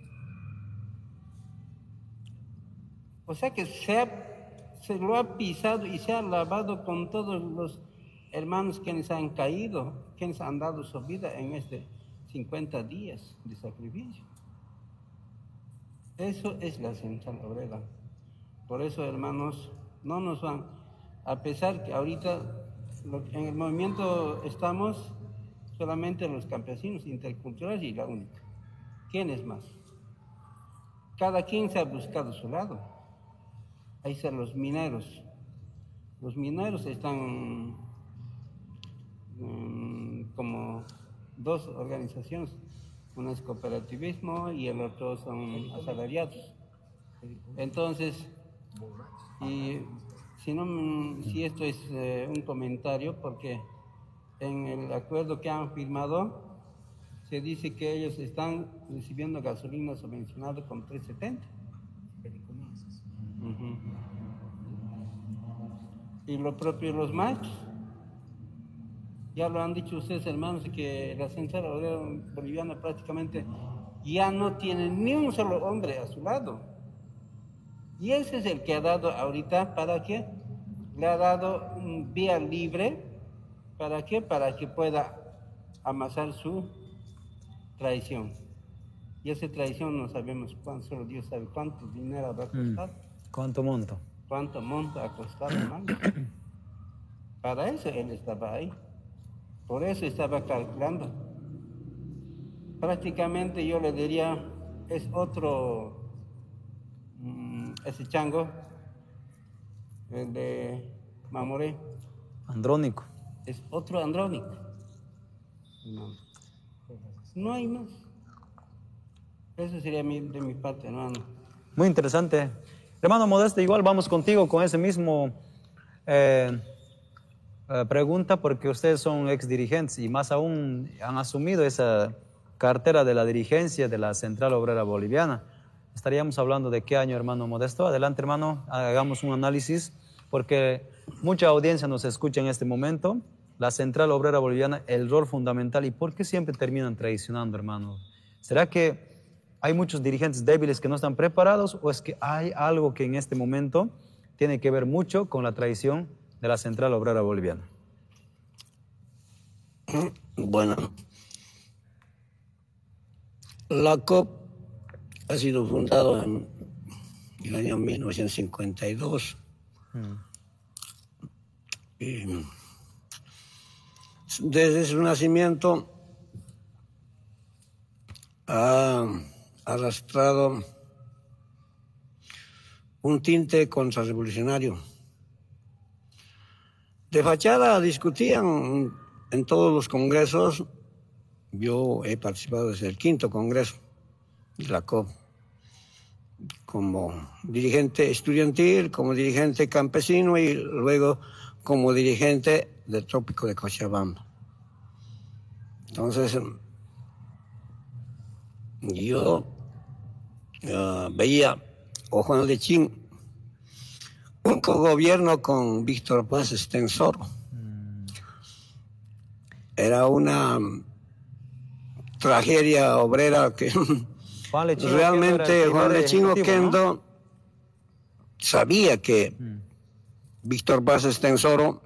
Speaker 7: O sea que se, ha, se lo ha pisado y se ha lavado con todos los hermanos quienes han caído, quienes han dado su vida en este cincuenta días de sacrificio. Eso es la central obrera. Por eso, hermanos, no nos van, a pesar que ahorita lo, en el movimiento estamos solamente los campesinos interculturales y la única. ¿Quiénes más? Cada quien se ha buscado su lado. Ahí están los mineros. Los mineros están um, como dos organizaciones. Una es cooperativismo y el otro son asalariados. Entonces, y si, no, si esto es eh, un comentario, porque en el acuerdo que han firmado se dice que ellos están recibiendo gasolina subvencionada con tres setenta. Uh-huh. Y lo propio los machos. Ya lo han dicho ustedes, hermanos, que la central obrera boliviana prácticamente ya no tiene ni un solo hombre a su lado. Y ese es el que ha dado ahorita, ¿para qué? Le ha dado un vía libre, ¿para qué? Para que pueda amasar su traición. Y esa traición no sabemos cuánto, solo Dios sabe cuánto dinero va a costar.
Speaker 2: Mm. ¿Cuánto monto?
Speaker 7: ¿Cuánto monto ha costado, hermano? Para eso él estaba ahí. Por eso estaba calculando. Prácticamente yo le diría, es otro, mmm, ese chango, el de Mamoré.
Speaker 2: Andrónico.
Speaker 7: Es otro andrónico. No, no hay más. Eso sería mi, de mi parte, hermano.
Speaker 2: Muy interesante. Hermano Modesto, igual vamos contigo con ese mismo eh, eh, pregunta, porque ustedes son ex dirigentes y más aún han asumido esa cartera de la dirigencia de la Central Obrera Boliviana. Estaríamos hablando de qué año, hermano Modesto. Adelante, hermano, hagamos un análisis, porque mucha audiencia nos escucha en este momento. La Central Obrera Boliviana, el rol fundamental, ¿y por qué siempre terminan traicionando, hermano? ¿Será que hay muchos dirigentes débiles que no están preparados, o es que hay algo que en este momento tiene que ver mucho con la traición de la Central Obrera Boliviana?
Speaker 1: Bueno, la C O P ha sido fundada en el año mil novecientos cincuenta y dos. Mm. Y desde su nacimiento ha arrastrado un tinte contrarrevolucionario. De fachada discutían en todos los congresos. Yo he participado desde el quinto congreso de la C O P, como dirigente estudiantil, como dirigente campesino y luego como dirigente del Trópico de Cochabamba. Entonces, yo uh, veía o Juan Lechín un cogobierno con Víctor Paz Estenssoro. Mm. Era una tragedia obrera que Juan Lechín realmente Juan Lechín Oquendo, ¿no?, sabía que mm. Víctor Paz Estenssoro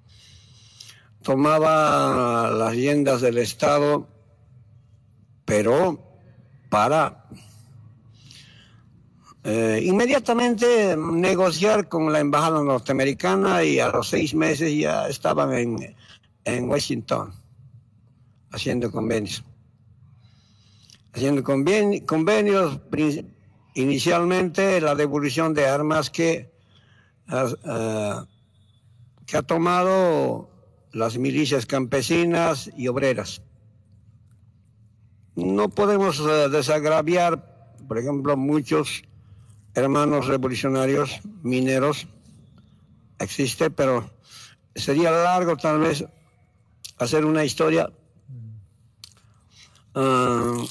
Speaker 1: tomaba las riendas del Estado, pero para eh, inmediatamente negociar con la embajada norteamericana y a los seis meses ya estaban en, en Washington haciendo convenios. Haciendo conven, convenios, inicialmente la devolución de armas que, uh, que ha tomado las milicias campesinas y obreras. No podemos uh, desagraviar, por ejemplo, muchos hermanos revolucionarios mineros existe, pero sería largo tal vez hacer una historia. Uh,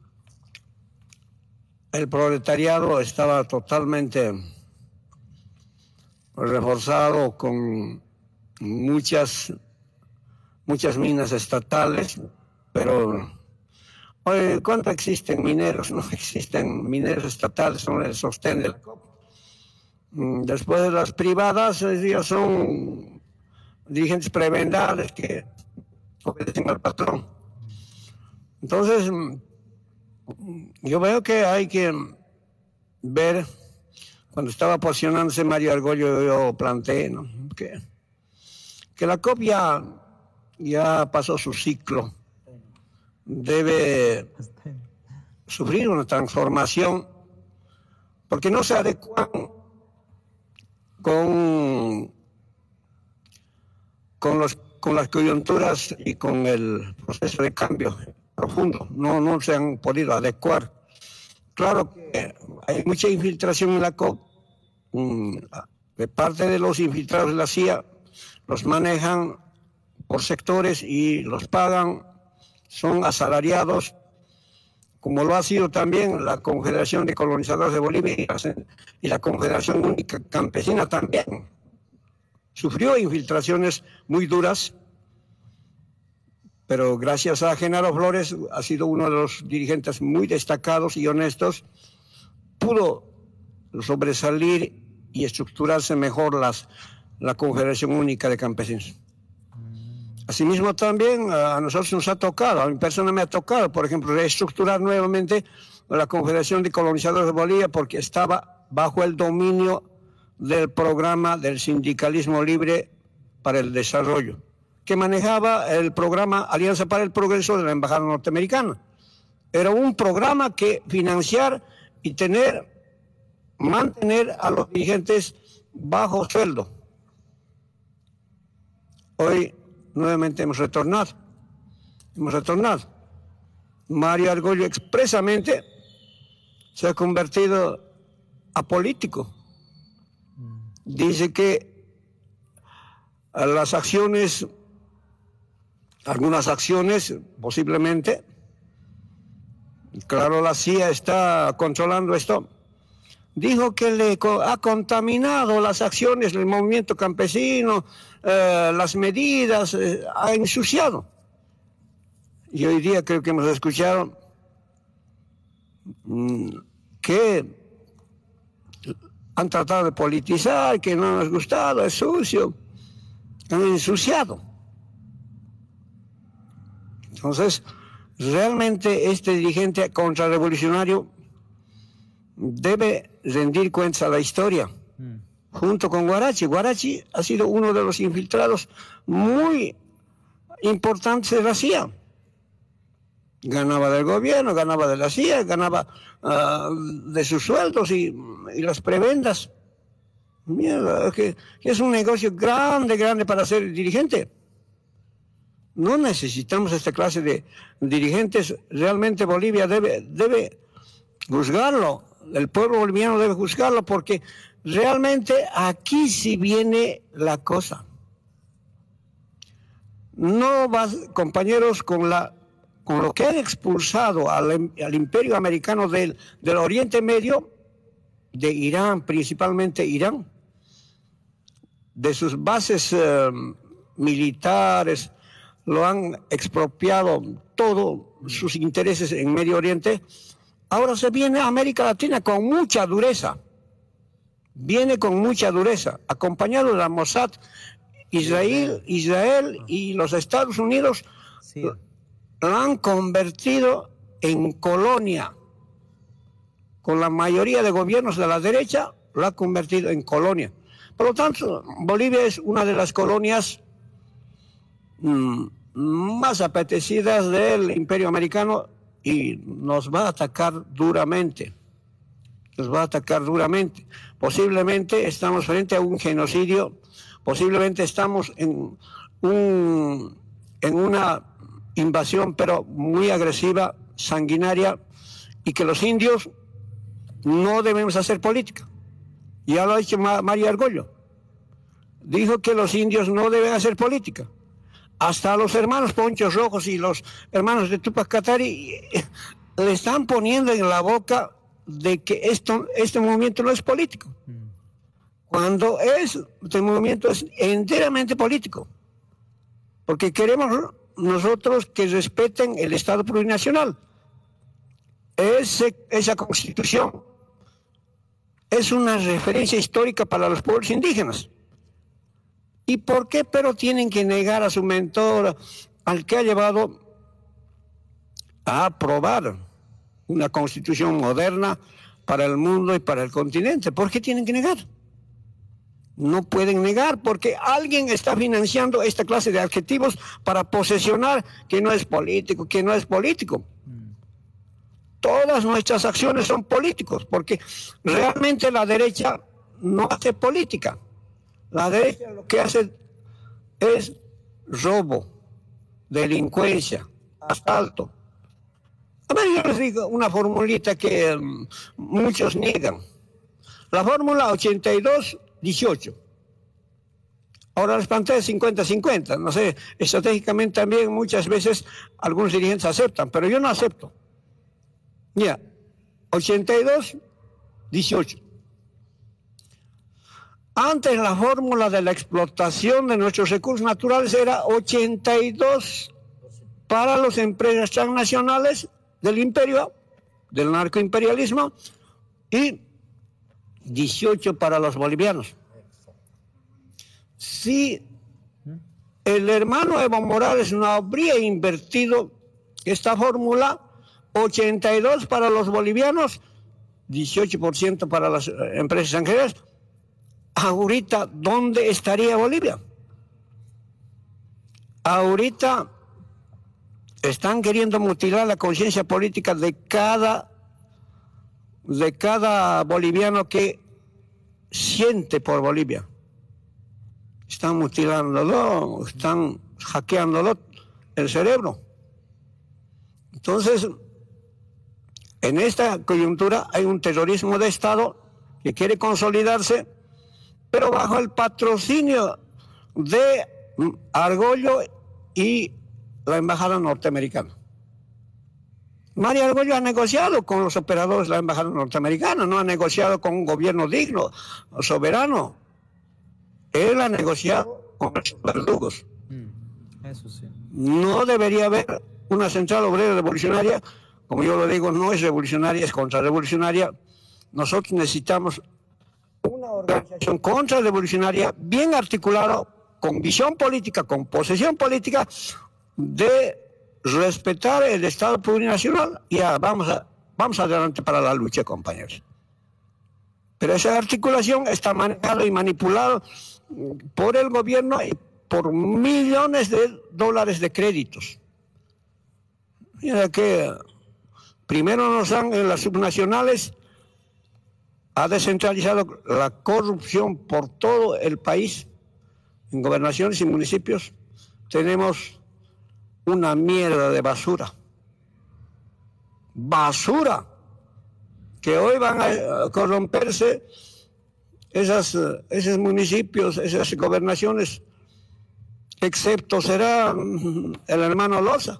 Speaker 1: el proletariado estaba totalmente reforzado con muchas muchas minas estatales, pero hoy, ¿cuánto existen mineros? No existen mineros estatales, son el sostén del C O P. Después de las privadas, ya son dirigentes prebendales que obedecen al patrón. Entonces, yo veo que hay que ver, cuando estaba posicionándose Mario Argollo, yo planteé, ¿no?, que, que la C O P ya, ya pasó su ciclo. Debe sufrir una transformación porque no se adecuan con, con, los, con las coyunturas y con el proceso de cambio profundo. No, no se han podido adecuar. Claro que hay mucha infiltración en la C O P. De parte de los infiltrados de la C I A, los manejan por sectores y los pagan. Son asalariados, como lo ha sido también la Confederación de Colonizadores de Bolivia y la, y la Confederación Única Campesina también. Sufrió infiltraciones muy duras, pero gracias a Genaro Flores, ha sido uno de los dirigentes muy destacados y honestos, pudo sobresalir y estructurarse mejor las, la Confederación Única de Campesinos. Asimismo también a nosotros nos ha tocado, a mi persona me ha tocado, por ejemplo, reestructurar nuevamente la Confederación de Colonizadores de Bolivia porque estaba bajo el dominio del programa del Sindicalismo Libre para el Desarrollo, que manejaba el programa Alianza para el Progreso de la Embajada Norteamericana. Era un programa que financiar y tener, mantener a los dirigentes bajo sueldo. Hoy nuevamente hemos retornado, hemos retornado. Mario Argollo expresamente se ha convertido a político. Dice que las acciones, algunas acciones posiblemente, claro, la C I A está controlando esto, dijo que le ha contaminado las acciones del movimiento campesino, eh, las medidas, eh, ha ensuciado. Y hoy día creo que hemos escuchado mmm, que han tratado de politizar, que no nos ha gustado, es sucio, han ensuciado. Entonces, realmente este dirigente contrarrevolucionario debe rendir cuentas a la historia, mm. junto con Guarachi. Guarachi ha sido uno de los infiltrados muy importantes de la C I A. Ganaba del gobierno, ganaba de la C I A, ganaba uh, de sus sueldos y, y las prebendas. Mierda, que, que es un negocio grande, grande para ser dirigente. No necesitamos esta clase de dirigentes. Realmente Bolivia debe, debe juzgarlo. El pueblo boliviano debe juzgarlo porque realmente aquí sí viene la cosa. No vas, compañeros, con la con lo que han expulsado al, al imperio americano del, del Oriente Medio, de Irán, principalmente Irán, de sus bases eh, militares, lo han expropiado todos sus intereses en Medio Oriente. Ahora se viene a América Latina con mucha dureza, viene con mucha dureza, acompañado de la Mossad, Israel, Israel y los Estados Unidos. Sí. Lo han convertido en colonia. con la mayoría de gobiernos de la derecha, lo ha convertido en colonia. Por lo tanto, Bolivia es una de las colonias mmm, más apetecidas del imperio americano y nos va a atacar duramente. Nos va a atacar duramente. Posiblemente estamos frente a un genocidio, posiblemente estamos en, un, en una invasión, pero muy agresiva, sanguinaria, y que los indios no debemos hacer política. Ya lo ha dicho Mario Argollo. Dijo que los indios no deben hacer política. Hasta los hermanos Ponchos Rojos y los hermanos de Tupac Katari le están poniendo en la boca de que esto, este movimiento no es político. Cuando es, este movimiento es enteramente político. Porque queremos nosotros que respeten el Estado plurinacional. Ese, esa constitución es una referencia histórica para los pueblos indígenas. ¿Y por qué pero tienen que negar a su mentor, al que ha llevado a aprobar una constitución moderna para el mundo y para el continente? ¿Por qué tienen que negar? No pueden negar porque alguien está financiando esta clase de adjetivos para posesionar que no es político, que no es político. Todas nuestras acciones son políticos, porque realmente la derecha no hace política. La derecha lo que hace es robo, delincuencia, asalto. A ver, yo les digo una formulita que um, muchos niegan. La fórmula ochenta y dos dieciocho. Ahora les plantea cincuenta cincuenta. No sé, estratégicamente también muchas veces algunos dirigentes aceptan, pero yo no acepto. Mira, ochenta y dos dieciocho. Antes la fórmula de la explotación de nuestros recursos naturales era ochenta y dos para las empresas transnacionales del imperio, del narcoimperialismo, y dieciocho para los bolivianos. Si el hermano Evo Morales no habría invertido esta fórmula, ochenta y dos para los bolivianos, dieciocho por ciento para las empresas extranjeras, ahorita, ¿dónde estaría Bolivia? Ahorita están queriendo mutilar la conciencia política de cada, de cada boliviano que siente por Bolivia. Están mutilándolo, están hackeándolo el cerebro. Entonces, en esta coyuntura hay un terrorismo de Estado que quiere consolidarse, pero bajo el patrocinio de Argollo y la embajada norteamericana. Mario Argollo ha negociado con los operadores de la embajada norteamericana, no ha negociado con un gobierno digno, soberano. Él ha negociado con los verdugos.
Speaker 2: Mm, eso sí.
Speaker 1: No debería haber una central obrera revolucionaria, como yo lo digo, no es revolucionaria, es contrarrevolucionaria. Nosotros necesitamos una organización contrarrevolucionaria bien articulada, con visión política, con posesión política, de respetar el Estado plurinacional. Ya, vamos, a, vamos adelante para la lucha, compañeros. Pero esa articulación está manejada y manipulada por el gobierno y por millones de dólares de créditos. Mira que primero nos dan en las subnacionales, ha descentralizado la corrupción por todo el país, en gobernaciones y municipios. Tenemos una mierda de basura. Basura. Que hoy van a corromperse esas, esos municipios, esas gobernaciones, excepto será el hermano Loza.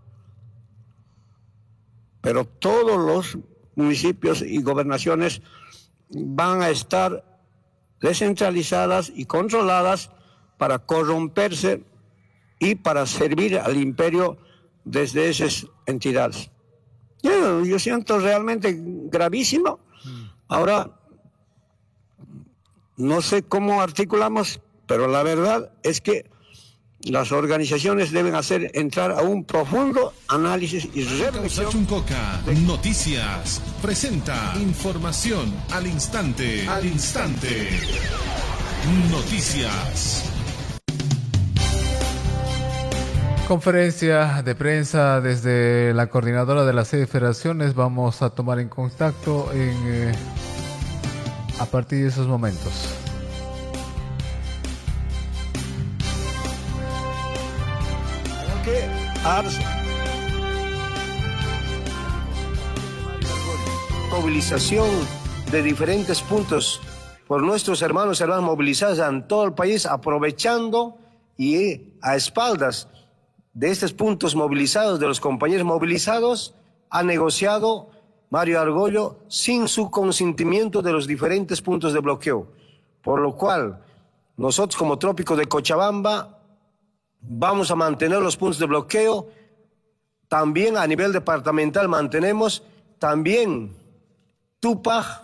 Speaker 1: Pero todos los municipios y gobernaciones van a estar descentralizadas y controladas para corromperse y para servir al imperio desde esas entidades. Yo, yo siento realmente gravísimo. Ahora, no sé cómo articulamos, pero la verdad es que las organizaciones deben hacer entrar a un profundo análisis y reflexión.
Speaker 8: Chuncoca, Noticias, presenta información al instante, al instante. Noticias.
Speaker 9: Conferencia de prensa desde la coordinadora de las seis federaciones. Vamos a tomar en contacto en, eh, a partir de esos momentos.
Speaker 6: Movilización de diferentes puntos por nuestros hermanos y hermanas movilizados en todo el país, aprovechando y a espaldas de estos puntos movilizados, de los compañeros movilizados, ha negociado Mario Argollo sin su consentimiento de los diferentes puntos de bloqueo, por lo cual nosotros como Trópico de Cochabamba vamos a mantener los puntos de bloqueo. También a nivel departamental mantenemos. También Tupac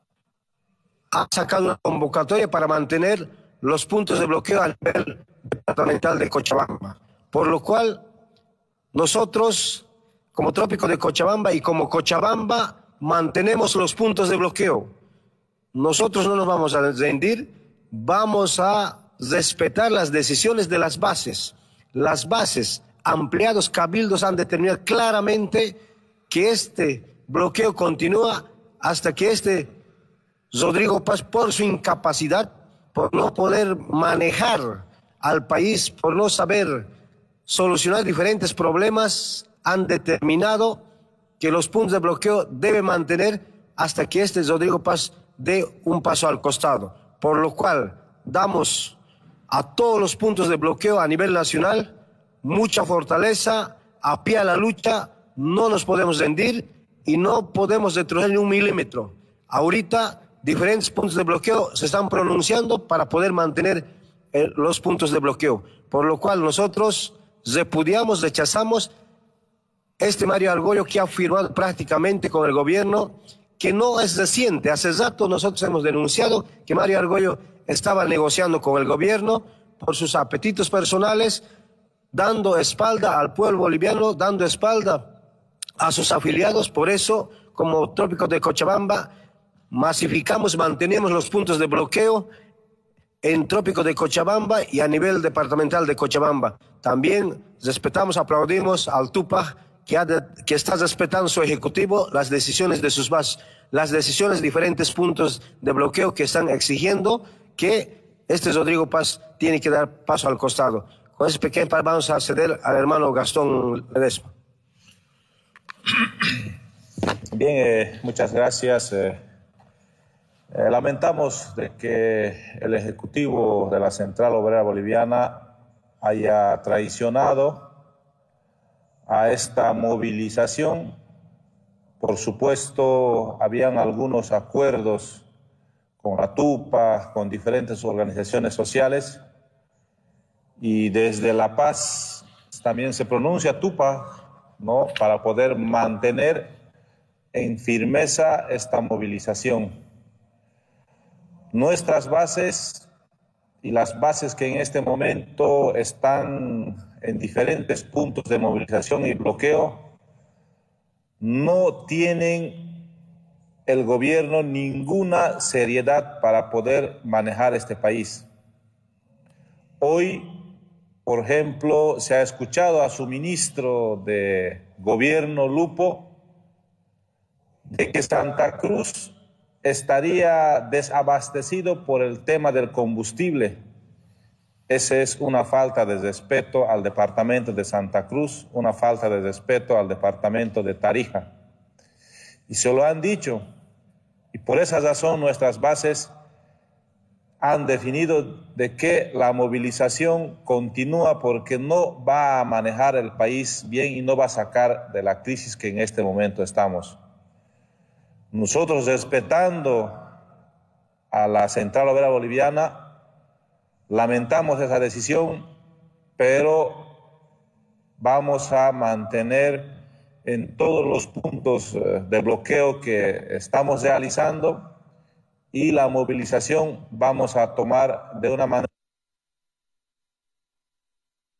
Speaker 6: ha sacado una convocatoria para mantener los puntos de bloqueo a nivel departamental de Cochabamba. Por lo cual nosotros como Trópico de Cochabamba y como Cochabamba mantenemos los puntos de bloqueo. Nosotros no nos vamos a rendir, vamos a respetar las decisiones de las bases. Las bases, ampliados cabildos han determinado claramente que este bloqueo continúa hasta que este Rodrigo Paz, por su incapacidad, por no poder manejar al país, por no saber solucionar diferentes problemas, han determinado que los puntos de bloqueo deben mantener hasta que este Rodrigo Paz dé un paso al costado. Por lo cual damos a todos los puntos de bloqueo a nivel nacional mucha fortaleza, a pie a la lucha, no nos podemos rendir y no podemos retroceder ni un milímetro. Ahorita diferentes puntos de bloqueo se están pronunciando para poder mantener eh, los puntos de bloqueo, por lo cual nosotros repudiamos, rechazamos este Mario Argollo que ha firmado prácticamente con el gobierno, que no es reciente. Hace rato nosotros hemos denunciado que Mario Argollo estaba negociando con el gobierno por sus apetitos personales, dando espalda al pueblo boliviano, dando espalda a sus afiliados. Por eso, como Trópico de Cochabamba, masificamos, mantenemos los puntos de bloqueo en Trópico de Cochabamba y a nivel departamental de Cochabamba. También respetamos, aplaudimos al Tupac, que, ha de, que está respetando su ejecutivo, las decisiones de sus bases, las decisiones de diferentes puntos de bloqueo que están exigiendo que este Rodrigo Paz tiene que dar paso al costado. Con ese pequeño vamos a ceder al hermano Gastón Ledesma.
Speaker 10: Bien, eh, muchas gracias. Eh, eh, lamentamos de que el Ejecutivo de la Central Obrera Boliviana haya traicionado a esta movilización. Por supuesto, habían algunos acuerdos con la Tupac, con diferentes organizaciones sociales, y desde La Paz también se pronuncia Tupac, ¿no?, para poder mantener en firmeza esta movilización. Nuestras bases y las bases que en este momento están en diferentes puntos de movilización y bloqueo no tienen el gobierno ninguna seriedad para poder manejar este país. Hoy, por ejemplo, se ha escuchado a su ministro de Gobierno, Lupo, de que Santa Cruz estaría desabastecido por el tema del combustible. Esa es una falta de respeto al departamento de Santa Cruz, una falta de respeto al departamento de Tarija. Y se lo han dicho, y por esa razón nuestras bases han definido de que la movilización continúa porque no va a manejar el país bien y no va a sacar de la crisis que en este momento estamos. Nosotros, respetando a la Central Obrera Boliviana, lamentamos esa decisión, pero vamos a mantener en todos los puntos de bloqueo que estamos realizando, y la movilización vamos a tomar de una manera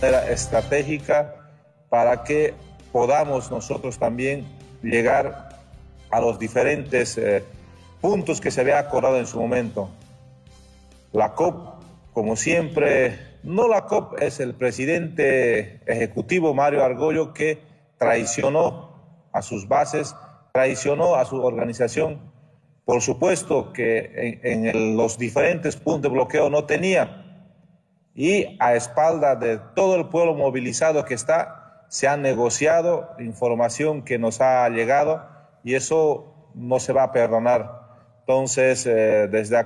Speaker 10: manera estratégica para que podamos nosotros también llegar a los diferentes eh, puntos que se había acordado en su momento. La C O P, como siempre, no la C O P, es el presidente ejecutivo Mario Argollo que traicionó a sus bases, traicionó a su organización. Por supuesto que en, en el, los diferentes puntos de bloqueo no tenía, y a espalda de todo el pueblo movilizado que está, se ha negociado información que nos ha llegado y eso no se va a perdonar. Entonces, eh, desde acá